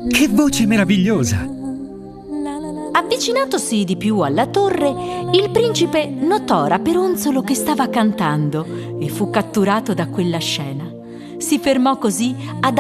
Che voce meravigliosa! Avvicinatosi di più alla torre, il principe notò Raperonzolo che stava cantando e fu catturato da quella scena. Si fermò così ad